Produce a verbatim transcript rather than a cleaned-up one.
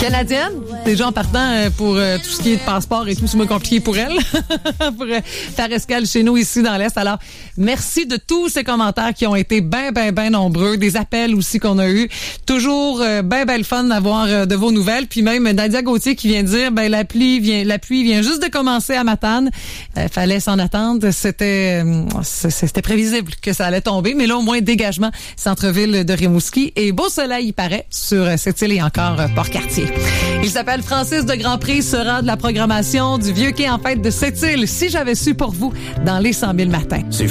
Canadienne, déjà en partant euh, pour euh, tout ce qui est de passeport et tout, c'est moins compliqué pour elle, pour euh, faire escale chez nous ici dans l'Est. Alors, merci de tous ces commentaires qui ont été bien, bien, bien nombreux, des appels aussi qu'on a eu. Toujours euh, bien, bien le fun d'avoir euh, de vos nouvelles. Puis même Nadia Gauthier qui vient dire, ben la pluie vient, la pluie vient juste de commencer à Matane. Euh, fallait s'en attendre. C'était, euh, c'était prévisible que ça allait tomber, mais là au moins dégagement centre-ville de Rimouski et beau soleil il paraît sur euh, cette île et encore euh, Port-Cartier. Il s'appelle Francis de Grandpré, sera de la programmation du Vieux Quai en fête de Sept-Îles. Si j'avais su pour vous dans les cent mille matins. C'est